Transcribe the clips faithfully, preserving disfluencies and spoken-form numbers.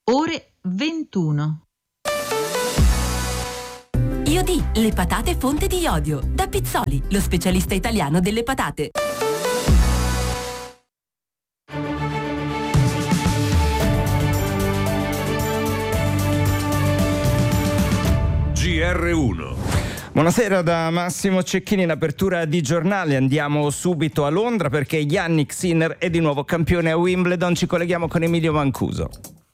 ore ventuno. Iodi, le patate fonte di iodio. Da Pizzoli, lo specialista italiano delle patate. G R uno. Buonasera da Massimo Cecchini, in apertura di giornale andiamo subito a Londra perché Jannik Sinner è di nuovo campione a Wimbledon. Ci colleghiamo con Emilio Mancuso.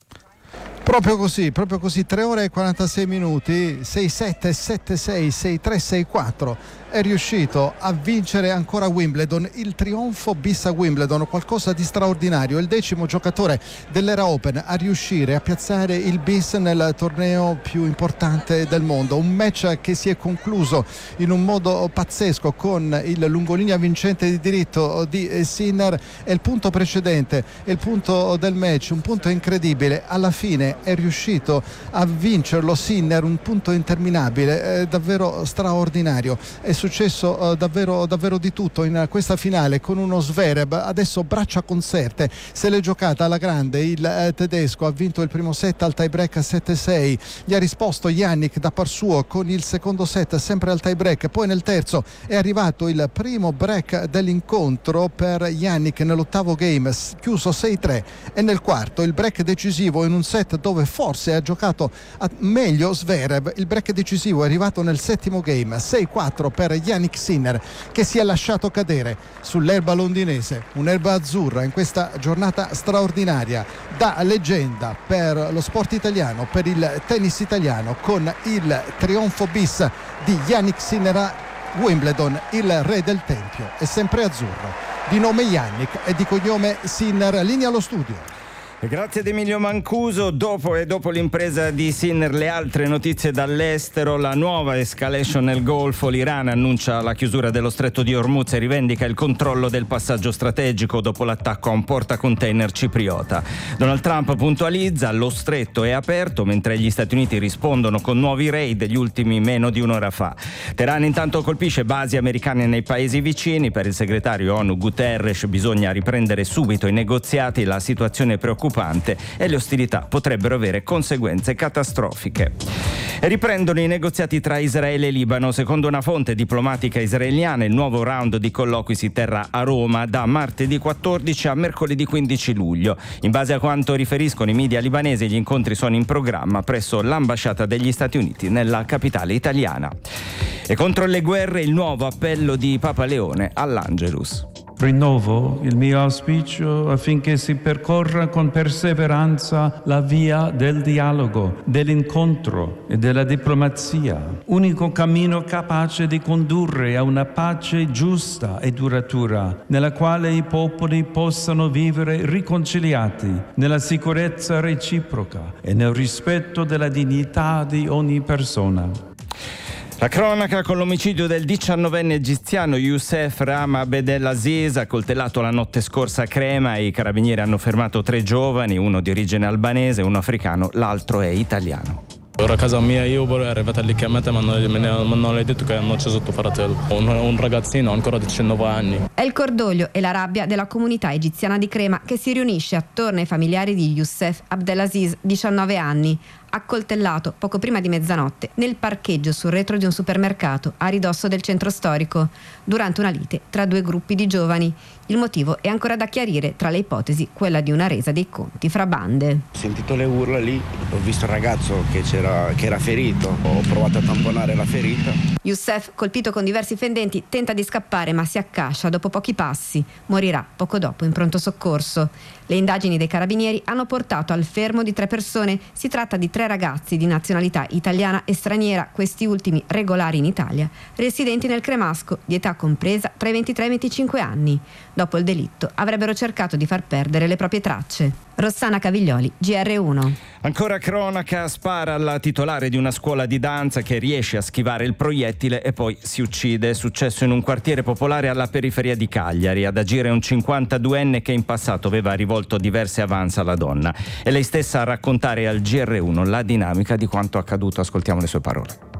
Proprio così, proprio così, tre ore e quarantasei minuti, sei sette, sette sei, sei tre, sei quattro. È riuscito a vincere ancora Wimbledon, il trionfo bis a Wimbledon, qualcosa di straordinario. Il decimo giocatore dell'Era Open a riuscire a piazzare il bis nel torneo più importante del mondo. Un match che si è concluso in un modo pazzesco con il lungolinea vincente di diritto di Sinner, e il punto precedente è il punto del match, un punto incredibile. Alla fine è riuscito a vincerlo Sinner, un punto interminabile, eh, davvero straordinario. È successo eh, davvero, davvero di tutto in questa finale con uno Zverev adesso braccia conserte, se l'è giocata alla grande il eh, tedesco, ha vinto il primo set al tie break sette sei, gli ha risposto Jannik da par suo con il secondo set sempre al tie break, poi nel terzo è arrivato il primo break dell'incontro per Jannik nell'ottavo game chiuso sei tre, e nel quarto il break decisivo in un set dove forse ha giocato meglio Zverev. Il break decisivo è arrivato nel settimo game sei quattro per Jannik Sinner, che si è lasciato cadere sull'erba londinese, un'erba azzurra in questa giornata straordinaria, da leggenda per lo sport italiano, per il tennis italiano, con il trionfo bis di Jannik Sinner a Wimbledon. Il re del tempio è sempre azzurro, di nome Jannik e di cognome Sinner. Linea allo studio. Grazie ad Emilio Mancuso. Dopo e dopo l'impresa di Sinner, le altre notizie dall'estero: la nuova escalation nel Golfo, l'Iran annuncia la chiusura dello stretto di Hormuz e rivendica il controllo del passaggio strategico dopo l'attacco a un portacontainer cipriota. Donald Trump puntualizza: lo stretto è aperto, mentre gli Stati Uniti rispondono con nuovi raid, gli ultimi meno di un'ora fa. Teheran intanto colpisce basi americane nei paesi vicini. Per il segretario ONU Guterres bisogna riprendere subito i negoziati, la situazione è preoccupante e le ostilità potrebbero avere conseguenze catastrofiche. E riprendono i negoziati tra Israele e Libano. Secondo una fonte diplomatica israeliana, il nuovo round di colloqui si terrà a Roma da martedì quattordici a mercoledì quindici luglio. In base a quanto riferiscono i media libanesi, gli incontri sono in programma presso l'ambasciata degli Stati Uniti nella capitale italiana. E contro le guerre, il nuovo appello di Papa Leone all'Angelus. Rinnovo il mio auspicio affinché si percorra con perseveranza la via del dialogo, dell'incontro e della diplomazia, unico cammino capace di condurre a una pace giusta e duratura, nella quale i popoli possano vivere riconciliati nella sicurezza reciproca e nel rispetto della dignità di ogni persona. La cronaca con l'omicidio del diciannovenne egiziano Youssef Rama Abdelaziz, accoltellato la notte scorsa a Crema. I carabinieri hanno fermato tre giovani, uno di origine albanese, uno africano, l'altro è italiano. Ora a casa mia, io è arrivata lì chiamata, ma non, non, non le detto che hanno ucciso tuo fratello, un, un ragazzino ancora di diciannove anni. È il cordoglio e la rabbia della comunità egiziana di Crema che si riunisce attorno ai familiari di Youssef Abdelaziz, diciannove anni, accoltellato poco prima di mezzanotte nel parcheggio sul retro di un supermercato a ridosso del centro storico, durante una lite tra due gruppi di giovani. Il motivo è ancora da chiarire, tra le ipotesi quella di una resa dei conti fra bande. Ho sentito le urla lì, ho visto il ragazzo che, c'era, che era ferito, ho provato a tamponare la ferita. Youssef, colpito con diversi fendenti, tenta di scappare ma si accascia dopo pochi passi. Morirà poco dopo in pronto soccorso. Le indagini dei carabinieri hanno portato al fermo di tre persone. Si tratta di tre ragazzi di nazionalità italiana e straniera, questi ultimi regolari in Italia, residenti nel Cremasco, di età compresa tra i ventitré e i venticinque anni. Dopo il delitto avrebbero cercato di far perdere le proprie tracce. Rossana Caviglioli, G R uno. Ancora cronaca: spara alla titolare di una scuola di danza che riesce a schivare il proiettile e poi si uccide. È successo in un quartiere popolare alla periferia di Cagliari. Ad agire un cinquantaduenne che in passato aveva rivolto diverse avance alla donna. È lei stessa a raccontare al G R uno la dinamica di quanto accaduto. Ascoltiamo le sue parole.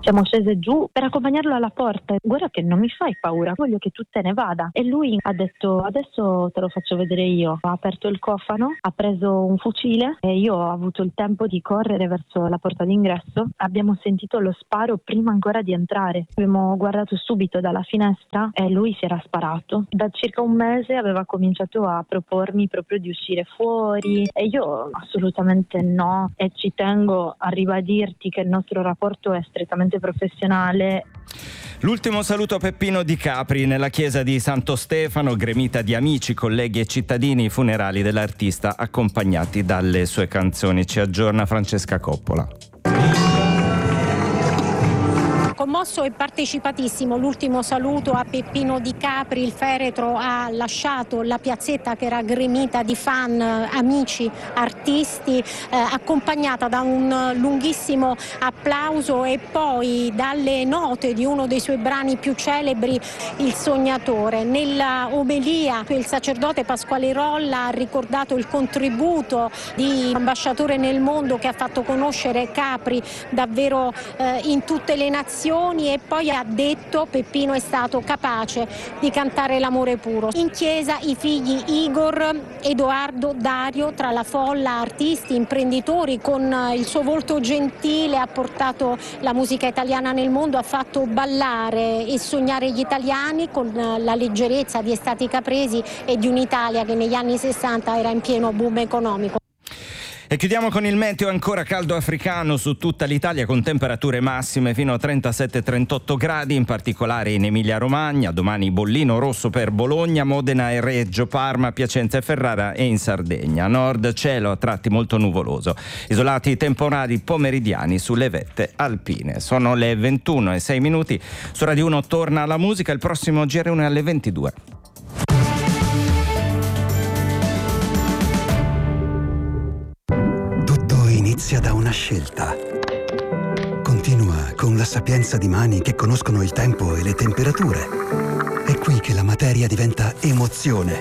Siamo scese giù per accompagnarlo alla porta. Guarda che non mi fai paura, voglio che tu te ne vada. E lui ha detto: adesso te lo faccio vedere io. Ha aperto il cofano, ha preso un fucile e io ho avuto il tempo di correre verso la porta d'ingresso. Abbiamo sentito lo sparo prima ancora di entrare. Abbiamo guardato subito dalla finestra e lui si era sparato. Da circa un mese aveva cominciato a propormi proprio di uscire fuori e io assolutamente no, e ci tengo a ribadirti che il nostro rapporto è strettamente professionale. L'ultimo saluto a Peppino Di Capri nella chiesa di Santo Stefano, gremita di amici, colleghi e cittadini, i funerali dell'artista accompagnati dalle sue canzoni. Ci aggiorna Francesca Coppola. Commosso e partecipatissimo l'ultimo saluto a Peppino Di Capri. Il feretro ha lasciato la piazzetta che era gremita di fan, amici, artisti, eh, accompagnata da un lunghissimo applauso e poi dalle note di uno dei suoi brani più celebri, Il Sognatore. Nella omelia il sacerdote Pasquale Rolla ha ricordato il contributo di ambasciatore nel mondo che ha fatto conoscere Capri davvero eh, in tutte le nazioni, e poi ha detto: Peppino è stato capace di cantare l'amore puro. In chiesa i figli Igor, Edoardo, Dario, tra la folla artisti, imprenditori, con il suo volto gentile ha portato la musica italiana nel mondo, ha fatto ballare e sognare gli italiani con la leggerezza di Estati Capresi e di un'Italia che negli anni sessanta era in pieno boom economico. E chiudiamo con il meteo ancora caldo africano su tutta l'Italia, con temperature massime fino a trentasette trentotto gradi, in particolare in Emilia Romagna. Domani bollino rosso per Bologna, Modena e Reggio, Parma, Piacenza e Ferrara, e in Sardegna. A nord cielo a tratti molto nuvoloso, isolati temporali pomeridiani sulle vette alpine. Sono le ventuno e sei minuti. Su Radio uno torna la musica, il prossimo G R uno è alle ventidue. Inizia da una scelta. Continua con la sapienza di mani che conoscono il tempo e le temperature. È qui che la materia diventa emozione.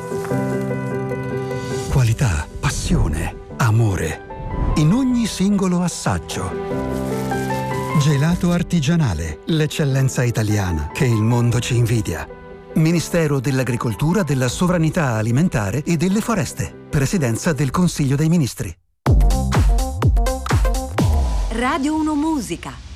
Qualità, passione, amore. In ogni singolo assaggio. Gelato artigianale, l'eccellenza italiana che il mondo ci invidia. Ministero dell'Agricoltura, della Sovranità Alimentare e delle Foreste. Presidenza del Consiglio dei Ministri. Radio uno Musica.